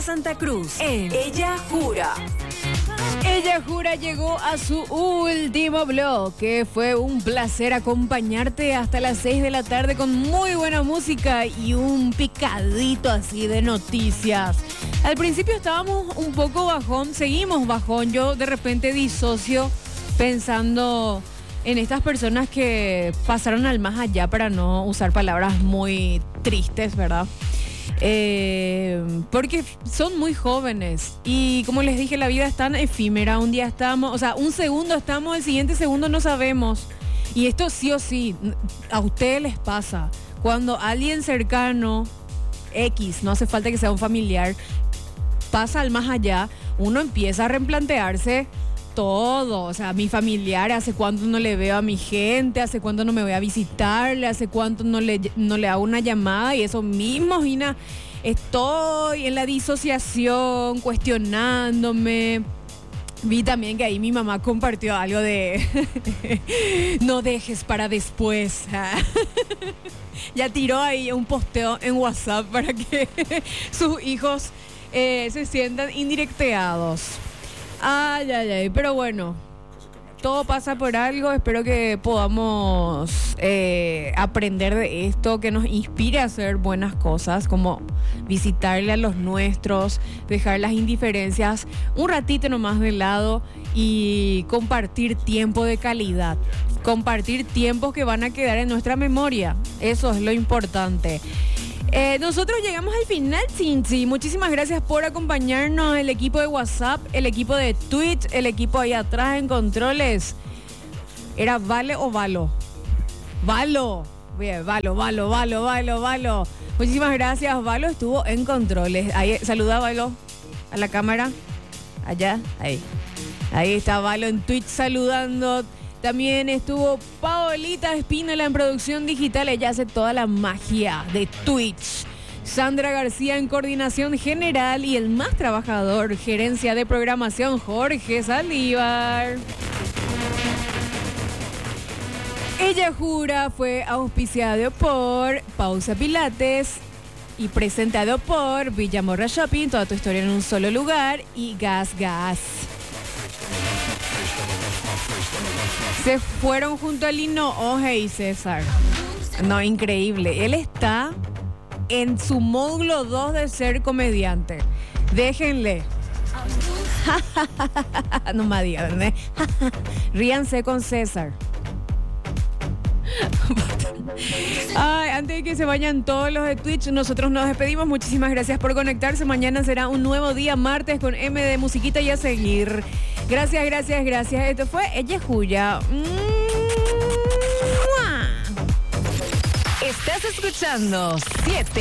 Santa Cruz en Ella Jura. Ella Jura llegó a su último bloque. Fue un placer acompañarte hasta las 6 de la tarde con muy buena música y un picadito así de noticias. Al principio estábamos un poco bajón, seguimos bajón. Yo de repente disocio pensando en estas personas que pasaron al más allá, para no usar palabras muy tristes, ¿verdad? Porque son muy jóvenes y como les dije, la vida es tan efímera. Un día estamos, o sea, un segundo estamos, el siguiente segundo no sabemos. Y esto sí o sí, a ustedes les pasa. Cuando alguien cercano, X, no hace falta que sea un familiar, pasa al más allá, uno empieza a replantearse todo. O sea, mi familiar, hace cuánto no le veo a mi gente, hace cuánto no me voy a visitarle, hace cuánto no le hago una llamada, y eso mismo, Gina, estoy en la disociación, cuestionándome. Vi también que ahí mi mamá compartió algo de no dejes para después. Ya tiró ahí un posteo en WhatsApp para que sus hijos se sientan indirecteados. Ay, pero bueno, todo pasa por algo. Espero que podamos aprender de esto, que nos inspire a hacer buenas cosas, como visitarle a los nuestros, dejar las indiferencias un ratito nomás de lado y compartir tiempo de calidad, compartir tiempos que van a quedar en nuestra memoria. Eso es lo importante. Nosotros llegamos al final, Cinti. Muchísimas gracias por acompañarnos. El equipo de WhatsApp, el equipo de Twitch, el equipo ahí atrás en controles. ¿Era Vale o Valo? Valo. Bien, Valo. Muchísimas gracias. Valo estuvo en controles. Ahí, saluda, Valo, a la cámara. Allá, ahí. Ahí está Valo en Twitch saludando. También estuvo Paolita Espínola en producción digital. Ella hace toda la magia de Twitch. Sandra García en coordinación general y el más trabajador, gerencia de programación, Jorge Saldívar. Ella Jura fue auspiciado por Pausa Pilates y presentado por Villamorra Shopping, toda tu historia en un solo lugar, y Gas. Se fueron junto a Lino Oje y César. No, increíble. Él está en su módulo 2 de ser comediante. Déjenle. No me digan, ¿eh? Ríanse con César. Ay, antes de que se vayan todos los de Twitch, nosotros nos despedimos. Muchísimas gracias por conectarse. Mañana será un nuevo día, martes, con M de musiquita y a seguir. Gracias. Esto fue Ella Jura. Estás escuchando 7